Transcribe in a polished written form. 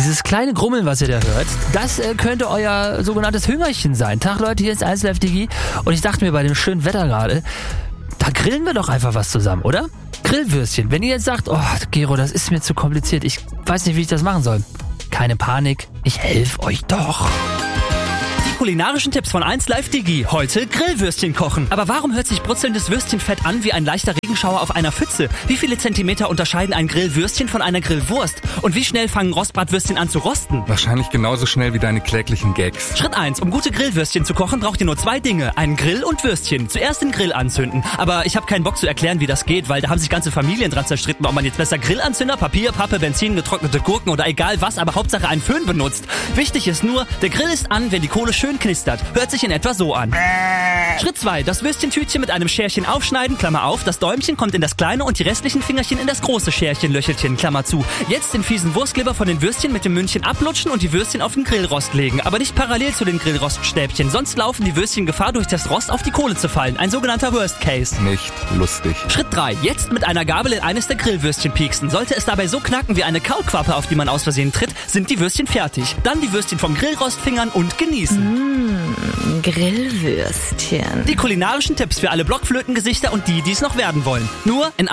Dieses kleine Grummeln, was ihr da hört, das könnte euer sogenanntes Hüngerchen sein. Tag Leute, hier ist 1Live Digi und ich dachte mir bei dem schönen Wetter gerade, da grillen wir doch einfach was zusammen, oder? Grillwürstchen. Wenn ihr jetzt sagt, oh Gero, das ist mir zu kompliziert, ich weiß nicht, wie ich das machen soll. Keine Panik, ich helfe euch doch. Kulinarischen Tipps von 1Live Digi. Heute Grillwürstchen kochen. Aber warum hört sich brutzelndes Würstchenfett an wie ein leichter Regenschauer auf einer Pfütze? Wie viele Zentimeter unterscheiden ein Grillwürstchen von einer Grillwurst? Und wie schnell fangen Rostbratwürstchen an zu rosten? Wahrscheinlich genauso schnell wie deine kläglichen Gags. Schritt 1. Um gute Grillwürstchen zu kochen, braucht ihr nur 2 Dinge. Einen Grill und Würstchen. Zuerst den Grill anzünden. Aber ich habe keinen Bock zu erklären, wie das geht, weil da haben sich ganze Familien dran zerstritten, ob man jetzt besser Grillanzünder, Papier, Pappe, Benzin, getrocknete Gurken oder egal was, aber Hauptsache einen Föhn benutzt. Wichtig ist nur, der Grill ist an, wenn die Kohle schön knistert. Hört sich in etwa so an. Schritt 2. Das Würstchentütchen mit einem Scherchen aufschneiden, Klammer auf. Das Däumchen kommt in das kleine und die restlichen Fingerchen in das große Scherchen, Löchelchen, Klammer zu. Jetzt den fiesen Wurstleber von den Würstchen mit dem Mündchen ablutschen und die Würstchen auf den Grillrost legen. Aber nicht parallel zu den Grillroststäbchen, sonst laufen die Würstchen Gefahr, durch das Rost auf die Kohle zu fallen. Ein sogenannter Worst Case. Nicht lustig. Schritt 3. Jetzt mit einer Gabel in eines der Grillwürstchen pieksen. Sollte es dabei so knacken wie eine Kaulquappe, auf die man aus Versehen tritt, sind die Würstchen fertig. Dann die Würstchen vom Grillrost fingern und genießen. Grillwürstchen. Die kulinarischen Tipps für alle Blockflötengesichter und die, die es noch werden wollen. Nur in